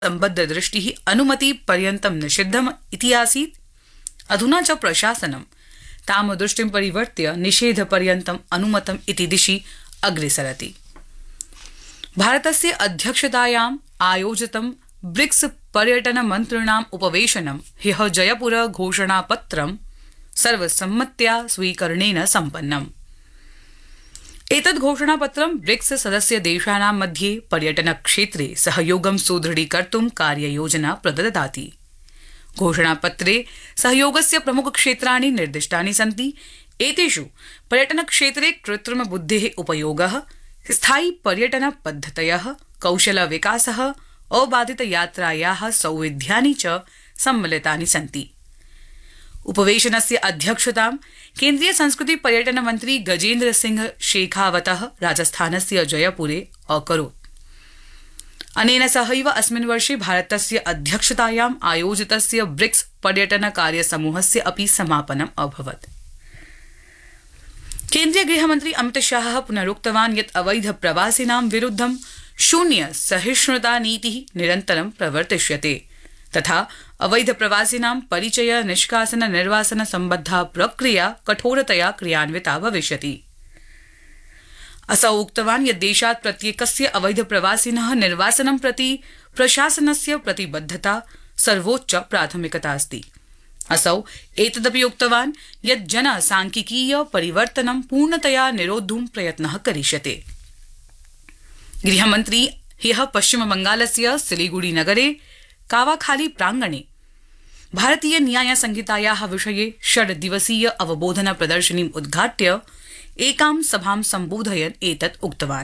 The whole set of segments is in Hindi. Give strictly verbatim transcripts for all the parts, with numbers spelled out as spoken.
सम्बद्धदृष्टिः अनुमतिपर्यन्तं निषिद्धम् इति आसीत्। अधुना च प्रशासनं तां दृष्टिं परिवर्त्य निषेधपर्यन्तम् अनुमतम् इति दिशि अग्रेसरति। भारतस्य अध्यक्षतायाम् आयोजितं ब्रिक्स पर्यटनमन्त्रिणाम् उपवेशनं ह्यः जयपुर घोषणापत्रं सर्वसम्मत्या स्वीकरणेन सम्पन्नम्। एतद् घोषणापत्रं ब्रिक्स सदस्यदेशानां मध्ये पर्यटनक्षेत्रे सहयोगं सुदृढीकर्तुं कार्ययोजना प्रददाति। घोषणापत्रे सहयोगस्य प्रमुखक्षेत्राणि निर्दिष्टानि सन्ति। एतेषु पर्यटनक्षेत्रे कृत्रिमबुद्धेः उपयोगः, स्थायी पर्यटनपद्धतयः, कौशलविकासः, अबाधितयात्रायाः सौविध्यानि च सम्मिलितानि सन्ति। उपवेशनस्य अध्यक्षतां केन्द्रीय संस्कृति पर्यटन मन्त्री गजेन्द्र सिंह शेखावतः राजस्थानस्य जयपुरे अकरोत्। अनेन सहैव अस्मिन् वर्षे भारतस्य अध्यक्षतायाम् आयोजितस्य ब्रिक्स पर्यटन कार्यसमूहस्य अपि समापनम् अभवत्। केन्द्रीय गृहमन्त्री अमितशाहः पुनरुक्तवान् यत् अवैध प्रवासिनां विरुद्धं शून्य सहिष्णुता नीतिः निरन्तरं प्रवर्तिष्यते तथा अवैध प्रवासिनां परिचय निष्कासन निर्वासन सम्बद्धा प्रक्रिया कठोरतया क्रियान्विता भविष्यति। असौ उक्तवान् यत् देशात् प्रत्येकस्य अवैध प्रवासिनः निर्वासनं प्रति प्रशासनस्य प्रतिबद्धता सर्वोच्च प्राथमिकता अस्ति। असौ एतदपि उक्तवान् यत् जनसांख्यिकीय परिवर्तनं पूर्णतया निरोद्धुं प्रयत्नः करिष्यते। गृहमन्त्री ह्यः पश्चिमबंगालस्य सिलीगुड़ी नगरे कावाखाली प्रांगणे भारतीय न्याय संहितायाः विषये षड् दिवसीय अवबोधन प्रदर्शनीम् उद्घाट्य एकां सभां सम्बोधयन् एतत् उक्तवान्।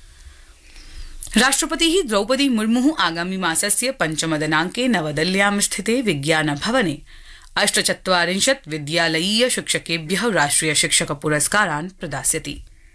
राष्ट्रपतिः द्रौपदी मुर्मुः आगामि मासस्य पञ्चमदिनाङ्के नवदिल्ल्यां स्थिते विज्ञान भवने अष्टचत्वारिंशत् विद्यालयीय शिक्षकेभ्यः राष्ट्रिय शिक्षक पुरस्कारान् प्रदास्यति।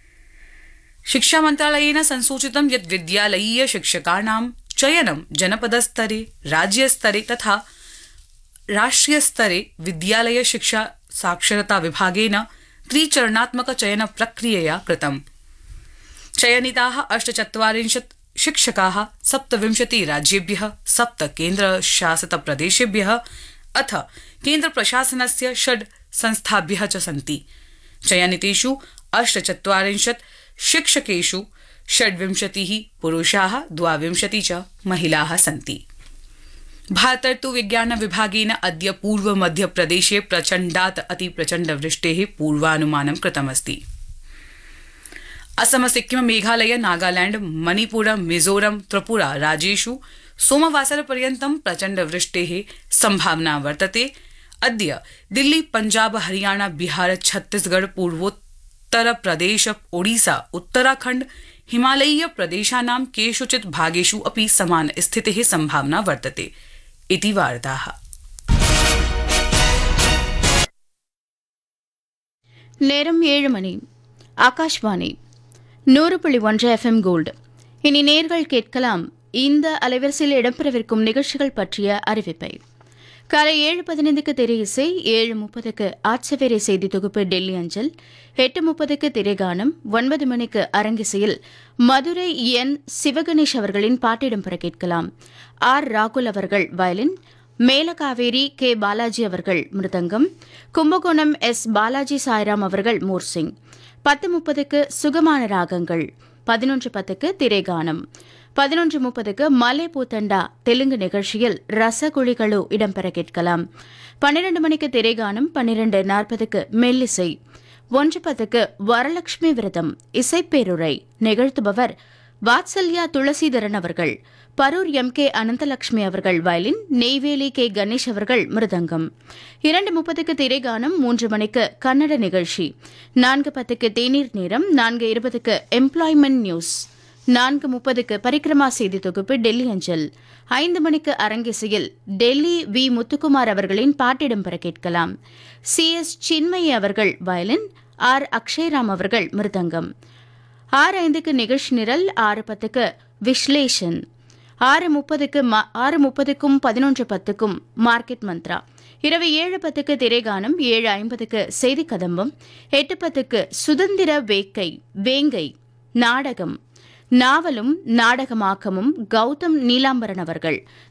शिक्षा मन्त्रालयेन संसूचितं यत् विद्यालयीय शिक्षकाणां चयनं जनपदस्तरे, राज्यस्तरे तथा राष्ट्रियस्तरे विद्यालय शिक्षा साक्षरता विभागेन त्रिचरणात्मक चयन प्रक्रियया कृतम्। चयनिताः अष्टचत्वारिंशत् शिक्षकाः सप्तविंशति राज्येभ्यः, सप्त केन्द्रशासित प्रदेशेभ्यः अथ केन्द्रप्रशासनस्य षड् संस्थाभ्यः च सन्ति। चयनितेषु अष्टचत्वारिंशत् शिक्षकेषु षड्विंशतिः पुरुषाः, द्वाविंशति च महिलाः सन्ति। भारतर्तु विज्ञान विभागेन अद्य पूर्व मध्य प्रदेशे प्रचण्डात् अति प्रचण्ड वृष्टेः पूर्वानुमानं कृतमस्ति। असम, सिक्किम, मेघालय, नागालैंड, मणिपुर, मिजोरम, त्रिपुरा राज्येषु सोमवासरपर्यन्तं प्रचण्ड वृष्टेः संभावना वर्तते। अद्य दिल्ली, पंजाब, हरियाणा, बिहार, छत्तीसगढ़, पूर्वोत्तर प्रदेश, ओडिशा, उत्तराखण्ड, हिमालयीय प्रदेशानां केषुचित् भागेषु अपि समान स्थितेः संभावना वर्तते इति वार्ताः। நேரம் ஏழு மணி. ஆகாஷ்வாணி நூறு புள்ளி ஒன்று எஃப்எம் கோல்டு. இனி நேர்கள் கேட்கலாம் இந்த அலைவரிசையில் இடம்பெறவிருக்கும் நிகழ்ச்சிகள் பற்றிய அறிவிப்பை. காலை ஏழு பதினைந்துக்கு திரை இசை, ஏழு முப்பதுக்கு ஆட்சவேரை செய்தி தொகுப்பு டெல்லி அஞ்சல், எட்டு முப்பதுக்கு திரைகானம், ஒன்பது மணிக்கு அரங்கிசையில் மதுரை என் சிவகணேஷ் அவர்களின் பாட்டிடம் பெற கேட்கலாம். ஆர் ராகுல் அவர்கள் வயலின், மேலகாவேரி கே பாலாஜி அவர்கள் மிருதங்கம், கும்பகோணம் எஸ் பாலாஜி சாய்ராம் அவர்கள் மோர்சிங். பத்து முப்பதுக்கு சுகமான ராகங்கள், பதினொன்று பத்துக்கு திரைகானம், பதினொன்று முப்பதுக்கு மலை பூத்தண்டா தெலுங்கு நிகழ்ச்சியில் ரசகுழிகளு இடம்பெற கேட்கலாம். பன்னிரண்டு மணிக்கு திரைகானம், பன்னிரண்டு நாற்பதுக்கு மெல்லிசை, ஒன்று பத்துக்கு வரலட்சுமி விரதம் இசைப்பேருரை நிகழ்த்துபவர் வாத்சல்யா துளசீதரன் அவர்கள், பரூர் எம் கே அனந்தலட்சுமி அவர்கள் வயலின், நெய்வேலி கே கணேஷ் அவர்கள் மிருதங்கம். இரண்டு முப்பதுக்கு திரைகானம், மூன்று மணிக்கு கன்னட நிகழ்ச்சி, நான்கு பத்துக்கு தேநீர் நேரம், நான்கு இருபதுக்கு எம்ப்ளாய்மெண்ட் நியூஸ், நான்கு முப்பதுக்கு பரிக்கிரமா செய்தி தொகுப்பு டெல்லி அஞ்சல், ஐந்து மணிக்கு அரங்கிசையில் டெல்லி வி முத்துக்குமார் அவர்களின் பாட்டிடம் பெற கேட்கலாம். சி எஸ் சின்மயி அவர்கள் வயலின், ஆர் அக்ஷய்ராம் அவர்கள் மிருதங்கம். ஆறு ஐந்துக்கு நிகழ்ச்சி நிரல், ஆறு பத்துக்கு விஸ்லேஷன், ஆறு முப்பதுக்கு ஆறு முப்பதுக்கும் பதினொன்று பத்துக்கும் மார்க்கெட் மந்த்ரா, இரவு ஏழு பத்துக்கு திரைகானம், ஏழு ஐம்பதுக்கு செய்தி கதம்பம், எட்டு பத்துக்கு சுதந்திர வேக்கை வேங்கை நாடகம், நாவலும் நாடகமாக்கமும் கௌதம் நீலாம்பரன் அவர்கள்,